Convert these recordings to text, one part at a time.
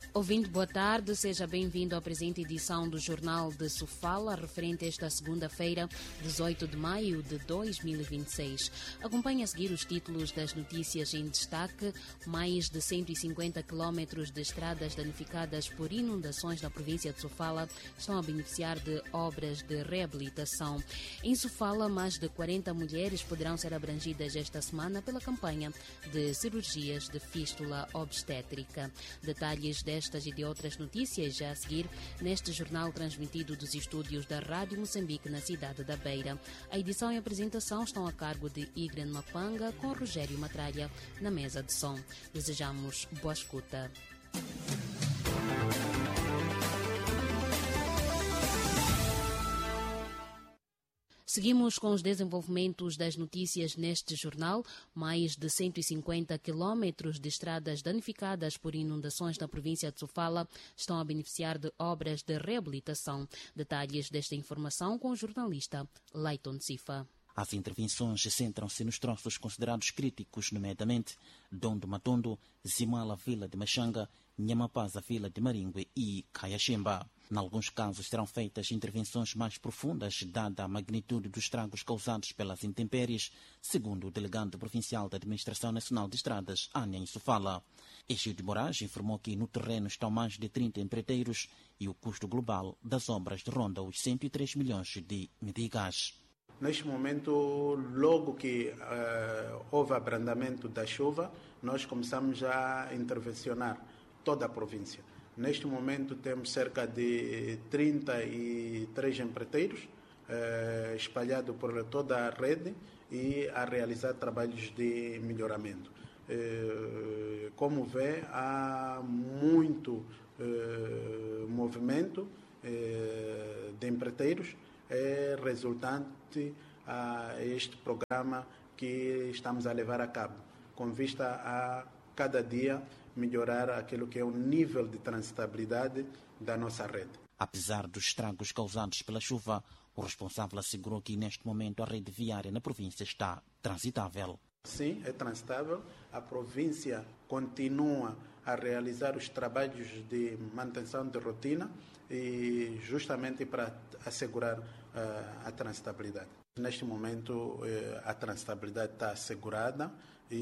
Ouvinte, boa tarde, seja bem-vindo à presente edição do Jornal de Sofala, referente a esta segunda-feira, 18 de maio de 2026. Acompanhe a seguir os títulos das notícias em destaque. Mais de 150 quilómetros de estradas danificadas por inundações na província de Sofala estão a beneficiar de obras de reabilitação. Em Sofala, mais de 40 mulheres poderão ser abrangidas esta semana pela campanha de cirurgias de fístula obstétrica. Detalhes destas e de outras notícias já a seguir neste jornal transmitido dos estúdios da Rádio Moçambique na cidade da Beira. A edição e a apresentação estão a cargo de Igren Mapanga com Rogério Matralha na mesa de som. Desejamos boa escuta. Seguimos com os desenvolvimentos das notícias neste jornal. Mais de 150 quilómetros de estradas danificadas por inundações na província de Sofala estão a beneficiar de obras de reabilitação. Detalhes desta informação com o jornalista Leiton Sifa. As intervenções centram-se nos troços considerados críticos, nomeadamente Dondo Matondo, Zimala, Vila de Machanga, Nhamapaza, Vila de Maringue e Caiaxemba. Em alguns casos serão feitas intervenções mais profundas, dada a magnitude dos estragos causados pelas intempéries, segundo o delegado provincial da Administração Nacional de Estradas, Ania Sofala. Egídio Moraes informou que no terreno estão mais de 30 empreiteiros e o custo global das obras ronda os 103 milhões de meticais. Neste momento, logo que houve abrandamento da chuva, nós começamos a intervencionar toda a província. Neste momento temos cerca de 33 empreiteiros espalhados por toda a rede e a realizar trabalhos de melhoramento. Como vê, há muito movimento de empreiteiros, resultante a este programa que estamos a levar a cabo, com vista a cada dia melhorar aquilo que é o nível de transitabilidade da nossa rede. Apesar dos estragos causados pela chuva, o responsável assegurou que neste momento a rede viária na província está transitável. Sim, é transitável. A província continua a realizar os trabalhos de manutenção de rotina e justamente para assegurar a transitabilidade. Neste momento a transitabilidade está assegurada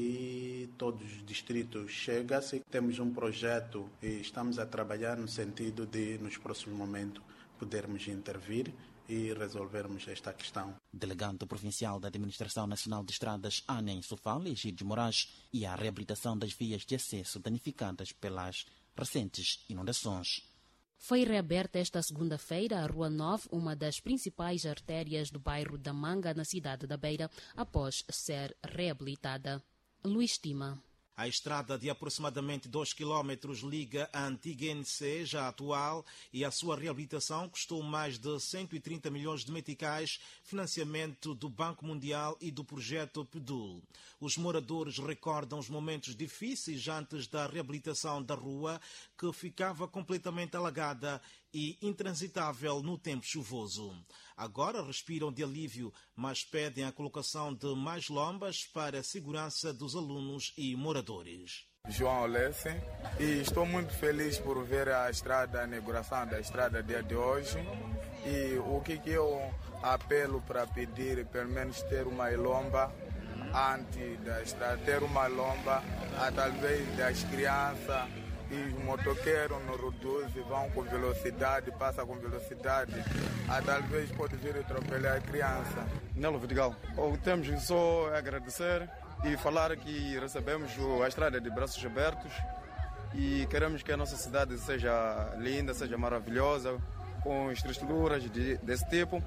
e todos os distritos chegam-se. Temos um projeto e estamos a trabalhar no sentido de, nos próximos momentos, podermos intervir e resolvermos esta questão. Delegado provincial da Administração Nacional de Estradas, Ania Sofala, Egídio Moraes, e a reabilitação das vias de acesso danificadas pelas recentes inundações. Foi reaberta esta segunda-feira a Rua 9, uma das principais artérias do bairro da Manga, na cidade da Beira, após ser reabilitada. Luís Tima. A estrada de aproximadamente 2 km liga a antiga NC, já atual, e a sua reabilitação custou mais de 130 milhões de meticais, financiamento do Banco Mundial e do projeto PEDUL. Os moradores recordam os momentos difíceis antes da reabilitação da rua, que ficava completamente alagada e intransitável no tempo chuvoso. Agora respiram de alívio, mas pedem a colocação de mais lombas para a segurança dos alunos e moradores. João Olesse, e estou muito feliz por ver a inauguração da estrada dia de hoje. E o que eu apelo para pedir, pelo menos ter uma lomba antes da estrada, ter uma lomba, talvez das crianças. E os motoqueiros não reduzem, vão com velocidade, passam com velocidade. Talvez pode vir atropelar a criança. Nelo Vidigal, temos só agradecer e falar que recebemos a estrada de braços abertos e queremos que a nossa cidade seja linda, seja maravilhosa, com estruturas desse tipo.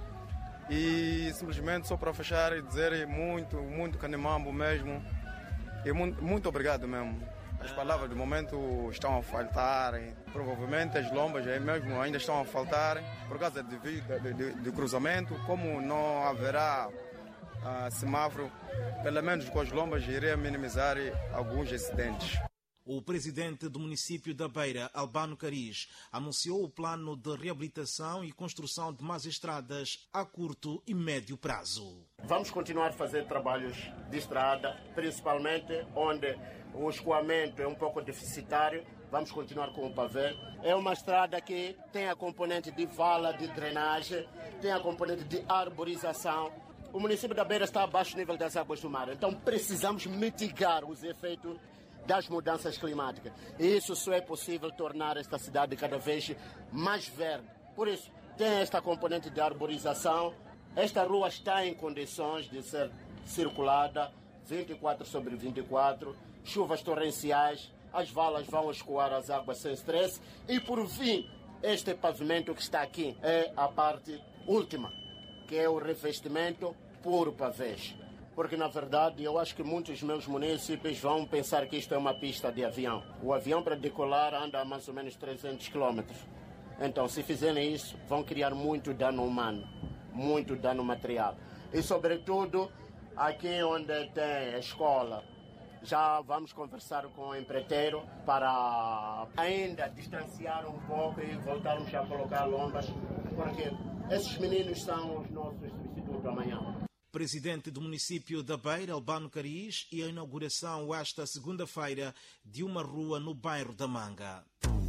E simplesmente só para fechar e dizer muito canimambo mesmo. E muito obrigado mesmo. As palavras do momento estão a faltar, provavelmente as lombas aí mesmo ainda estão a faltar por causa de cruzamento. Como não haverá semáforo, pelo menos com as lombas iria minimizar alguns acidentes. O presidente do município da Beira, Albano Cariz, anunciou o plano de reabilitação e construção de mais estradas a curto e médio prazo. Vamos continuar a fazer trabalhos de estrada, principalmente onde o escoamento é um pouco deficitário. Vamos continuar com o pavê. É uma estrada que tem a componente de vala de drenagem, tem a componente de arborização. O município da Beira está abaixo do nível das águas do mar, então precisamos mitigar os efeitos das mudanças climáticas. E isso só é possível tornar esta cidade cada vez mais verde. Por isso, tem esta componente de arborização. Esta rua está em condições de ser circulada 24/24, chuvas torrenciais, as valas vão escoar as águas sem estresse. E, por fim, este pavimento que está aqui é a parte última, que é o revestimento por pavês. Porque, na verdade, eu acho que muitos dos meus municípios vão pensar que isto é uma pista de avião. O avião, para decolar, anda a mais ou menos 300 km. Então, se fizerem isso, vão criar muito dano humano, muito dano material. E, sobretudo, aqui onde tem a escola, já vamos conversar com o empreiteiro para ainda distanciar um pouco e voltarmos a colocar lombas, porque esses meninos são os nossos substitutos amanhã. Presidente do município da Beira, Albano Cariz, e a inauguração esta segunda-feira de uma rua no bairro da Manga.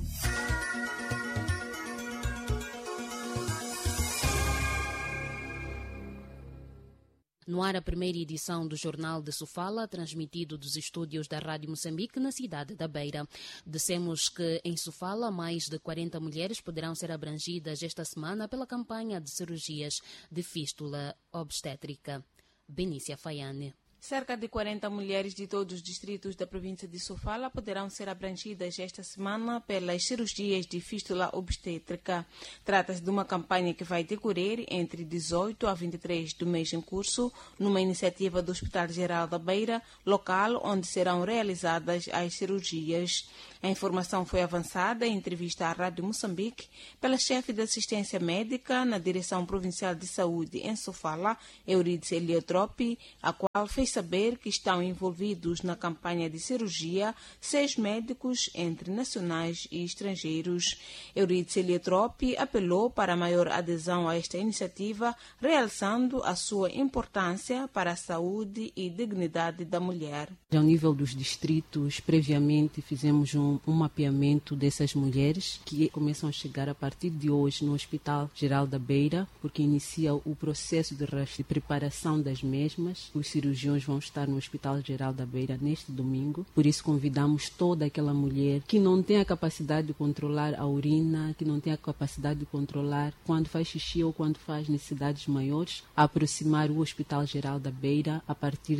No ar, a primeira edição do Jornal de Sofala, transmitido dos estúdios da Rádio Moçambique, na cidade da Beira. Dissemos que em Sofala, mais de 40 mulheres poderão ser abrangidas esta semana pela campanha de cirurgias de fístula obstétrica. Benícia Faiane. Cerca de 40 mulheres de todos os distritos da província de Sofala poderão ser abrangidas esta semana pelas cirurgias de fístula obstétrica. Trata-se de uma campanha que vai decorrer entre 18 a 23 do mês em curso, numa iniciativa do Hospital Geral da Beira, local onde serão realizadas as cirurgias. A informação foi avançada em entrevista à Rádio Moçambique pela chefe de assistência médica na Direção Provincial de Saúde em Sofala, Euridice Eliotropi, a qual fez saber que estão envolvidos na campanha de cirurgia 6 médicos entre nacionais e estrangeiros. Euridice Eliotropi apelou para a maior adesão a esta iniciativa, realçando a sua importância para a saúde e dignidade da mulher. Ao nível dos distritos, previamente fizemos um mapeamento dessas mulheres que começam a chegar a partir de hoje no Hospital Geral da Beira, porque inicia o processo de preparação das mesmas. Os cirurgiões vão estar no Hospital Geral da Beira neste domingo, por isso convidamos toda aquela mulher que não tem a capacidade de controlar a urina, que não tem a capacidade de controlar quando faz xixi ou quando faz necessidades maiores, a aproximar o Hospital Geral da Beira a partir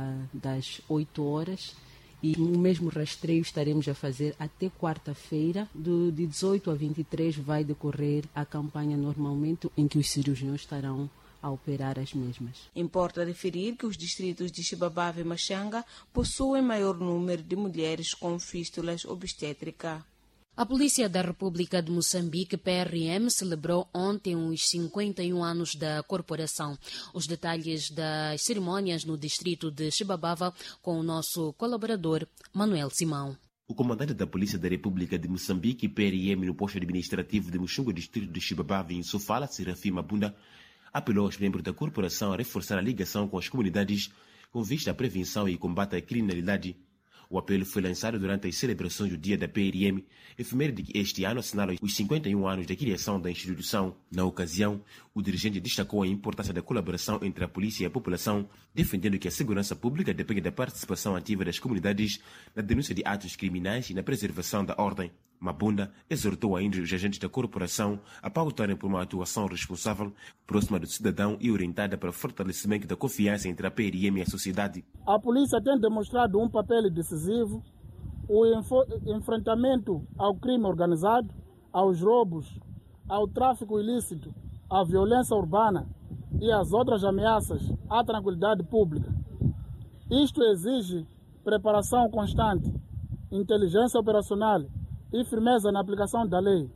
das 8 horas. E o mesmo rastreio estaremos a fazer até quarta-feira, de 18 a 23 vai decorrer a campanha normalmente, em que os cirurgiões estarão a operar as mesmas. Importa referir que os distritos de Xibabava e Machanga possuem maior número de mulheres com fístulas obstétricas. A Polícia da República de Moçambique, PRM, celebrou ontem os 51 anos da corporação. Os detalhes das cerimônias no distrito de Xibabava com o nosso colaborador, Manuel Simão. O comandante da Polícia da República de Moçambique, PRM, no posto administrativo de Muxunga, distrito de Xibabava, em Sofala, Serafim Mabunda, apelou aos membros da corporação a reforçar a ligação com as comunidades com vista à prevenção e combate à criminalidade. O apelo foi lançado durante as celebrações do Dia da PRM, efeméride que este ano assinala os 51 anos da criação da instituição. Na ocasião, o dirigente destacou a importância da colaboração entre a polícia e a população, defendendo que a segurança pública depende da participação ativa das comunidades na denúncia de atos criminais e na preservação da ordem. Mabunda exortou ainda os agentes da corporação a pautarem por uma atuação responsável, próxima do cidadão e orientada para o fortalecimento da confiança entre a PRM e a sociedade. A polícia tem demonstrado um papel decisivo, o enfrentamento ao crime organizado, aos roubos, ao tráfico ilícito, à violência urbana e às outras ameaças à tranquilidade pública. Isto exige preparação constante, inteligência operacional e firmeza na aplicação da lei.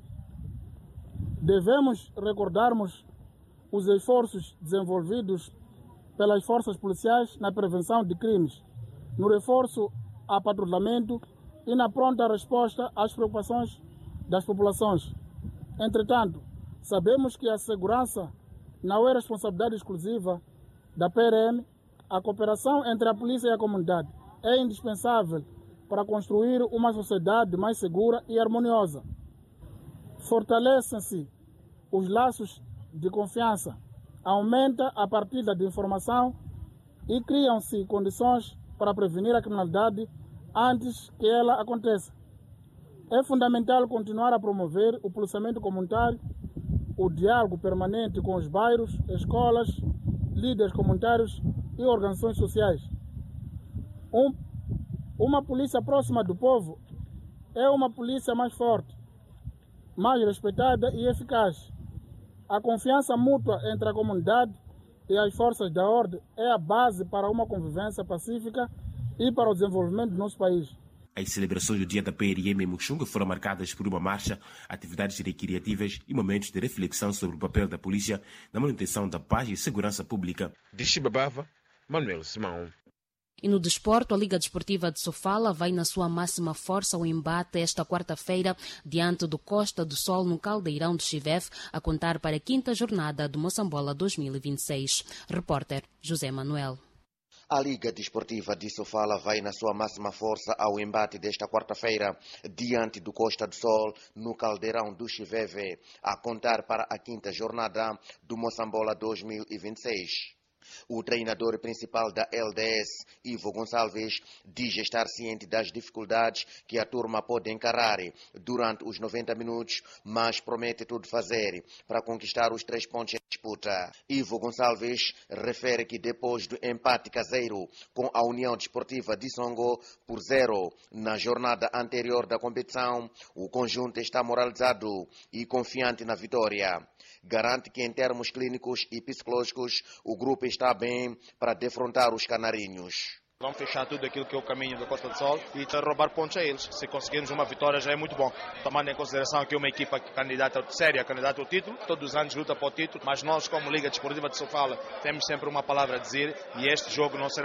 Devemos recordarmos os esforços desenvolvidos pelas forças policiais na prevenção de crimes, no reforço a patrulhamento e na pronta resposta às preocupações das populações. Entretanto, sabemos que a segurança não é responsabilidade exclusiva da PRM. A cooperação entre a polícia e a comunidade é indispensável para construir uma sociedade mais segura e harmoniosa. Fortalecem-se os laços de confiança, aumenta a partilha de informação e criam-se condições para prevenir a criminalidade antes que ela aconteça. É fundamental continuar a promover o policiamento comunitário, o diálogo permanente com os bairros, escolas, líderes comunitários e organizações sociais. Uma polícia próxima do povo é uma polícia mais forte, mais respeitada e eficaz. A confiança mútua entre a comunidade e as forças da ordem é a base para uma convivência pacífica e para o desenvolvimento do nosso país. As celebrações do Dia da PRM em Muxunga foram marcadas por uma marcha, atividades recreativas e momentos de reflexão sobre o papel da polícia na manutenção da paz e segurança pública. De Chibabava, Manuel Simão. E no desporto, a Liga Desportiva de Sofala vai na sua máxima força ao embate esta quarta-feira diante do Costa do Sol no Caldeirão de Chiveve, a contar para a 5ª jornada do Moçambola 2026. Repórter José Manuel. A Liga Desportiva de Sofala vai na sua máxima força ao embate desta quarta-feira diante do Costa do Sol no Caldeirão do Chiveve, a contar para a 5ª jornada do Moçambola 2026. O treinador principal da LDS, Ivo Gonçalves, diz estar ciente das dificuldades que a turma pode encarar durante os 90 minutos, mas promete tudo fazer para conquistar os 3 pontos em disputa. Ivo Gonçalves refere que depois do empate caseiro com a União Desportiva de Songo por 0 na jornada anterior da competição, o conjunto está moralizado e confiante na vitória. Garante que em termos clínicos e psicológicos o grupo está bem para defrontar os canarinhos. Vamos fechar tudo aquilo que é o caminho da Costa do Sol e roubar pontos a eles. Se conseguirmos uma vitória já é muito bom. Tomando em consideração que é uma equipa séria, candidata ao título, todos os anos luta para o título, mas nós como Liga Desportiva de Sofala temos sempre uma palavra a dizer e este jogo não será